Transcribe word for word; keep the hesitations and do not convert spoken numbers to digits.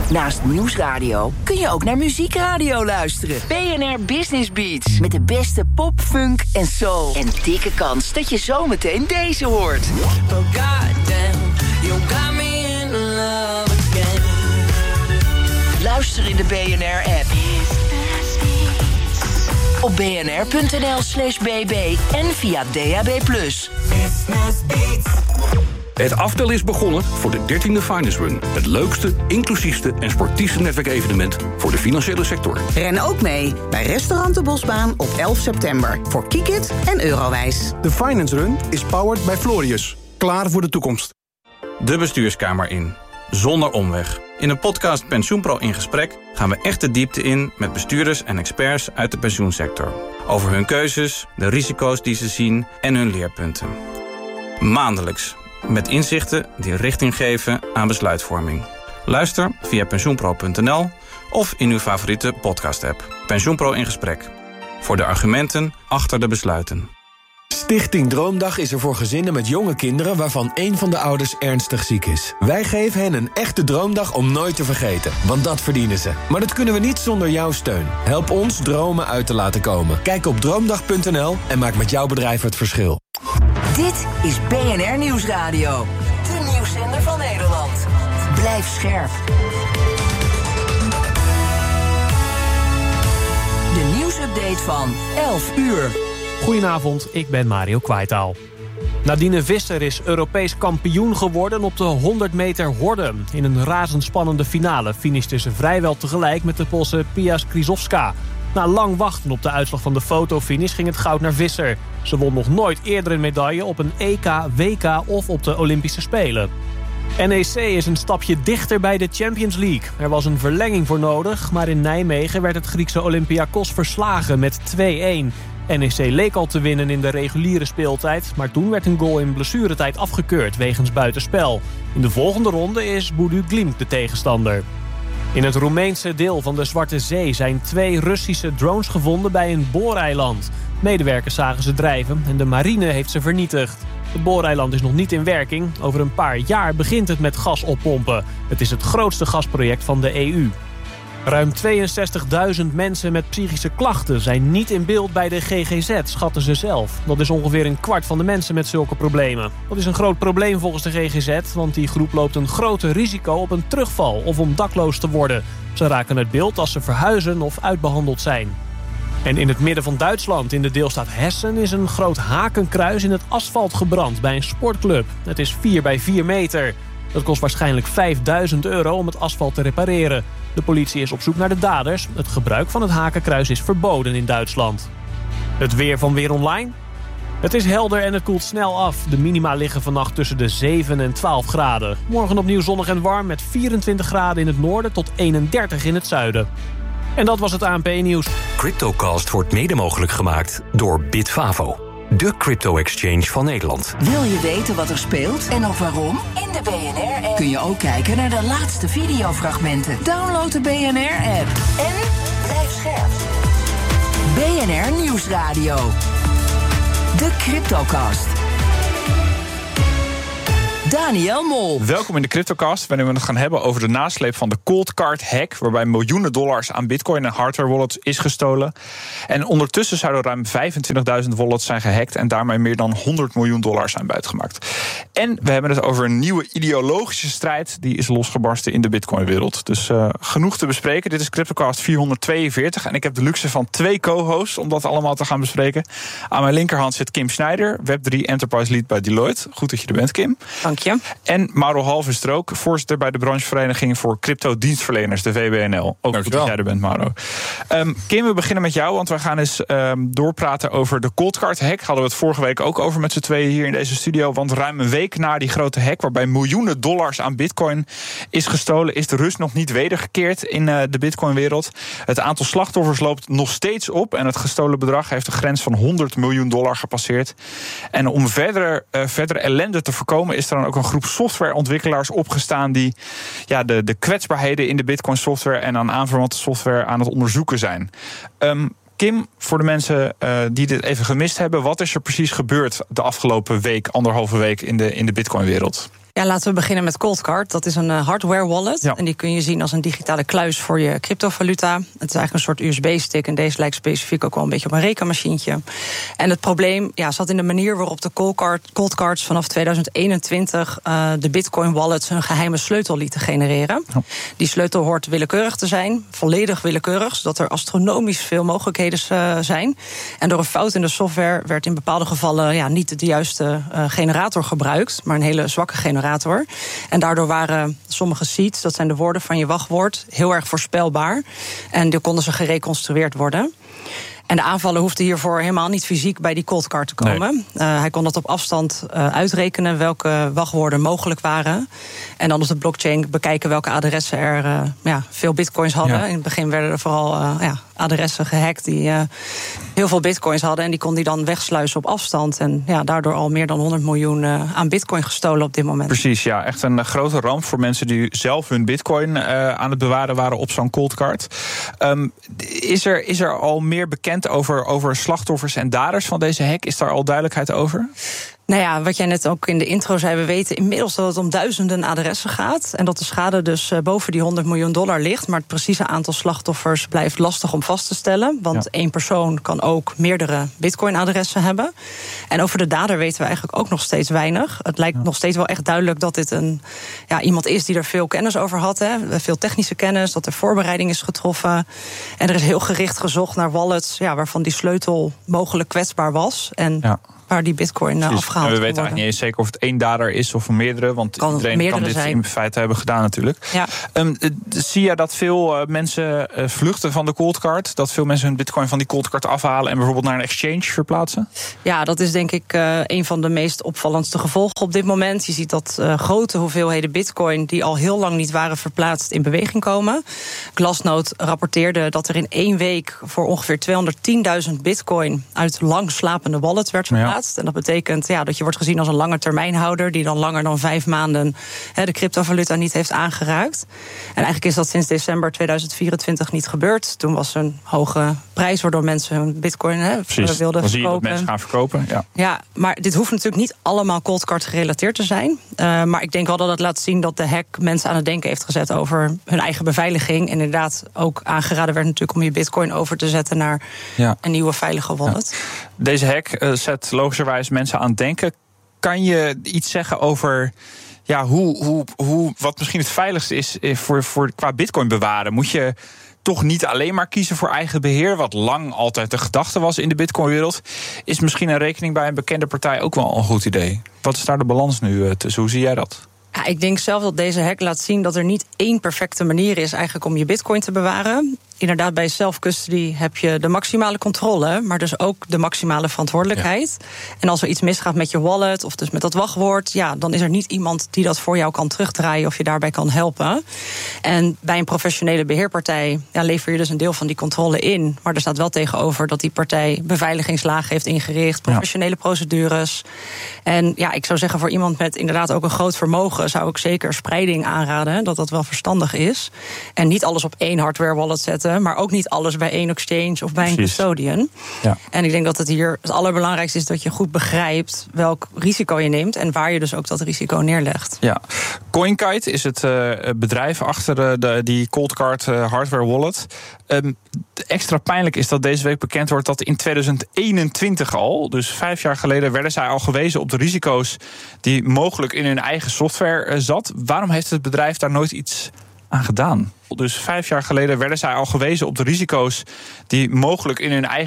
Naast Nieuwsradio kun je ook naar muziekradio luisteren. B N R Business Beats. Met de beste pop, funk en soul. En dikke kans dat je zometeen deze hoort. Oh goddamn, you got me in love again. Luister in de B N R-app. Op bnr.nl slash bb en via D A B plus. Business Beats. Het aftel is begonnen voor de dertiende Finance Run. Het leukste, inclusiefste en sportiefste netwerkevenement voor de financiële sector. Ren ook mee bij Restaurant de Bosbaan op elf september. Voor Kikit en Eurowijs. De Finance Run is powered by Florius. Klaar voor de toekomst. De bestuurskamer in. Zonder omweg. In de podcast Pensioenpro in gesprek gaan we echt de diepte in met bestuurders en experts uit de pensioensector. Over hun keuzes, de risico's die ze zien en hun leerpunten. Maandelijks. Met inzichten die richting geven aan besluitvorming. Luister via pensioenpro punt n l of in uw favoriete podcast-app. Pensioenpro in gesprek. Voor de argumenten achter de besluiten. Stichting Droomdag is er voor gezinnen met jonge kinderen waarvan één van de ouders ernstig ziek is. Wij geven hen een echte droomdag om nooit te vergeten, want dat verdienen ze. Maar dat kunnen we niet zonder jouw steun. Help ons dromen uit te laten komen. Kijk op droomdag punt n l en maak met jouw bedrijf het verschil. Dit is B N R Nieuwsradio. De nieuwszender van Nederland. Blijf scherp. De nieuwsupdate van elf uur. Goedenavond, ik ben Mario Kwaitaal. Nadine Visser is Europees kampioen geworden op de honderd meter horde. In een razendspannende finale finishte ze vrijwel tegelijk met de Poolse Pia Skrzydłowska. Na lang wachten op de uitslag van de fotofinish ging het goud naar Visser. Ze won nog nooit eerder een medaille op een E K, W K of op de Olympische Spelen. N E C is een stapje dichter bij de Champions League. Er was een verlenging voor nodig, maar in Nijmegen werd het Griekse Olympiakos verslagen met twee-een. N E C leek al te winnen in de reguliere speeltijd, maar toen werd een goal in blessuretijd afgekeurd wegens buitenspel. In de volgende ronde is Budu Glimt de tegenstander. In het Roemeense deel van de Zwarte Zee zijn twee Russische drones gevonden bij een booreiland. Medewerkers zagen ze drijven en de marine heeft ze vernietigd. Het booreiland is nog niet in werking. Over een paar jaar begint het met gas oppompen. Het is het grootste gasproject van de E U. Ruim tweeënzestigduizend mensen met psychische klachten zijn niet in beeld bij de G G Z, schatten ze zelf. Dat is ongeveer een kwart van de mensen met zulke problemen. Dat is een groot probleem volgens de G G Z, want die groep loopt een groter risico op een terugval of om dakloos te worden. Ze raken het beeld als ze verhuizen of uitbehandeld zijn. En in het midden van Duitsland, in de deelstaat Hessen, is een groot hakenkruis in het asfalt gebrand bij een sportclub. Het is vier bij vier meter. Dat kost waarschijnlijk vijfduizend euro om het asfalt te repareren. De politie is op zoek naar de daders. Het gebruik van het hakenkruis is verboden in Duitsland. Het weer van Weer Online. Het is helder en het koelt snel af. De minima liggen vannacht tussen de zeven en twaalf graden. Morgen opnieuw zonnig en warm met vierentwintig graden in het noorden tot eenendertig in het zuiden. En dat was het A N P-nieuws. CryptoCast wordt mede mogelijk gemaakt door Bitfavo, de crypto-exchange van Nederland. Wil je weten wat er speelt en ook waarom? In de B N R-app kun je ook kijken naar de laatste videofragmenten. Download de B N R-app en blijf scherp. B N R Nieuwsradio. De CryptoCast. Daniel Mol. Welkom in de CryptoCast, waarin we het gaan hebben over de nasleep van de Cold Card hack, waarbij miljoenen dollars aan bitcoin en hardware wallets is gestolen. En ondertussen zouden ruim vijfentwintigduizend wallets zijn gehackt en daarmee meer dan honderd miljoen dollars zijn buitgemaakt. En we hebben het over een nieuwe ideologische strijd die is losgebarsten in de bitcoinwereld. Dus uh, genoeg te bespreken. Dit is CryptoCast vierhonderdtweeënveertig en ik heb de luxe van twee co-hosts om dat allemaal te gaan bespreken. Aan mijn linkerhand zit Kim Schneider, Web drie Enterprise Lead bij Deloitte. Goed dat je er bent, Kim. Dank je. En Mauro Halve-Strook, voorzitter bij de branchevereniging voor crypto-dienstverleners, de V B N L. Ook goed dat jij er bent, Mauro. Um, Kim, we beginnen met jou, want we gaan eens um, doorpraten over de Cold Card hack. Hadden we het vorige week ook over met z'n tweeën hier in deze studio. Want ruim een week na die grote hack, waarbij miljoenen dollars aan bitcoin is gestolen, is de rust nog niet wedergekeerd in uh, de bitcoinwereld. Het aantal slachtoffers loopt nog steeds op en het gestolen bedrag heeft de grens van honderd miljoen dollar gepasseerd. En om verder, uh, verdere ellende te voorkomen is er dan ook een groep softwareontwikkelaars opgestaan die ja, de, de kwetsbaarheden in de bitcoin software en aan aanverwante software aan het onderzoeken zijn. Um, Kim, voor de mensen uh, die dit even gemist hebben, wat is er precies gebeurd de afgelopen week, anderhalve week in de, in de bitcoinwereld? Ja, laten we beginnen met Coldcard. Dat is een uh, hardware wallet. Ja. En die kun je zien als een digitale kluis voor je cryptovaluta. Het is eigenlijk een soort U S B-stick. En deze lijkt specifiek ook wel een beetje op een rekenmachientje. En het probleem ja, zat in de manier waarop de Coldcard, Coldcards vanaf tweeduizend eenentwintig uh, de Bitcoin wallets hun geheime sleutel lieten genereren. Ja. Die sleutel hoort willekeurig te zijn, volledig willekeurig, zodat er astronomisch veel mogelijkheden uh, zijn. En door een fout in de software werd in bepaalde gevallen ja, niet de juiste uh, generator gebruikt, maar een hele zwakke generator. En daardoor waren sommige seeds, dat zijn de woorden van je wachtwoord, heel erg voorspelbaar. En die konden ze gereconstrueerd worden. En de aanvaller hoefde hiervoor helemaal niet fysiek bij die Coldcard te komen. Nee. Uh, hij kon dat op afstand uh, uitrekenen welke wachtwoorden mogelijk waren. En dan op de blockchain bekijken welke adressen er uh, ja, veel bitcoins hadden. Ja. In het begin werden er vooral uh, ja, adressen gehackt die uh, heel veel bitcoins hadden. En die kon hij dan wegsluizen op afstand. En ja, daardoor al meer dan honderd miljoen uh, aan bitcoin gestolen op dit moment. Precies, ja. Echt een uh, grote ramp voor mensen die zelf hun bitcoin uh, aan het bewaren waren op zo'n Coldcard. Um, is, er, is er al meer bekend Over, over slachtoffers en daders van deze hack? Is daar al duidelijkheid over? Nou ja, wat jij net ook in de intro zei, we weten inmiddels dat het om duizenden adressen gaat. En dat de schade dus boven die honderd miljoen dollar ligt. Maar het precieze aantal slachtoffers blijft lastig om vast te stellen. Want ja. één persoon kan ook meerdere bitcoin-adressen hebben. En over de dader weten we eigenlijk ook nog steeds weinig. Het lijkt ja. nog steeds wel echt duidelijk dat dit een ja, iemand is die er veel kennis over had. Hè. Veel technische kennis, dat er voorbereiding is getroffen. En er is heel gericht gezocht naar wallets ja, waarvan die sleutel mogelijk kwetsbaar was. En ja. waar die bitcoin uh, afgehaald We weten eigenlijk niet eens zeker of het één dader is of meerdere. Want kan iedereen kan dit zijn. in feite hebben gedaan natuurlijk. Ja. Um, zie je dat veel uh, mensen uh, vluchten van de Coldcard? Dat veel mensen hun bitcoin van die Coldcard afhalen en bijvoorbeeld naar een exchange verplaatsen? Ja, dat is denk ik uh, een van de meest opvallendste gevolgen op dit moment. Je ziet dat uh, grote hoeveelheden bitcoin die al heel lang niet waren verplaatst in beweging komen. Glassnode rapporteerde dat er in één week voor ongeveer tweehonderdtienduizend bitcoin uit lang slapende wallets werd verplaatst. Ja. En dat betekent ja, dat je wordt gezien als een lange termijnhouder die dan langer dan vijf maanden he, de cryptovaluta niet heeft aangeraakt. En eigenlijk is dat sinds december tweeduizend vierentwintig niet gebeurd. Toen was er een hoge prijs waardoor mensen hun bitcoin he, Precies. wilden dan verkopen. Zie je dat mensen gaan verkopen. Ja. ja, maar dit hoeft natuurlijk niet allemaal Coldcard gerelateerd te zijn. Uh, maar ik denk wel dat het laat zien dat de hack mensen aan het denken heeft gezet over hun eigen beveiliging. En inderdaad ook aangeraden werd natuurlijk om je bitcoin over te zetten naar ja. een nieuwe veilige wallet. Ja. Deze hack uh, zet logischerwijs mensen aan het denken. Kan je iets zeggen over ja, hoe, hoe, hoe, wat misschien het veiligste is voor, voor, qua bitcoin bewaren? Moet je toch niet alleen maar kiezen voor eigen beheer, wat lang altijd de gedachte was in de bitcoinwereld? Is misschien een rekening bij een bekende partij ook wel een goed idee? Wat is daar de balans nu tussen? Hoe zie jij dat? Ja, ik denk zelf dat deze hack laat zien dat er niet één perfecte manier is eigenlijk om je bitcoin te bewaren. Inderdaad, bij self-custody heb je de maximale controle, maar dus ook de maximale verantwoordelijkheid. Ja. En als er iets misgaat met je wallet of dus met dat wachtwoord, ja, dan is er niet iemand die dat voor jou kan terugdraaien of je daarbij kan helpen. En bij een professionele beheerpartij ja, lever je dus een deel van die controle in. Maar er staat wel tegenover dat die partij beveiligingslagen heeft ingericht, professionele ja. procedures. En ja, ik zou zeggen voor iemand met inderdaad ook een groot vermogen zou ik zeker spreiding aanraden, dat dat wel verstandig is. En niet alles op één hardware wallet zetten, maar ook niet alles bij één exchange of bij Precies. een custodian. Ja. En ik denk dat het hier het allerbelangrijkste is dat je goed begrijpt welk risico je neemt en waar je dus ook dat risico neerlegt. Ja. CoinKite is het uh, bedrijf achter uh, de, die Coldcard uh, hardware wallet. Um, extra pijnlijk is dat deze week bekend wordt dat in tweeduizend eenentwintig al, dus vijf jaar geleden, werden zij al gewezen op de risico's die mogelijk in hun eigen software uh, zat. Waarom heeft het bedrijf daar nooit iets aan gedaan? Dus vijf jaar geleden werden zij al gewezen op de risico's die mogelijk in hun eigen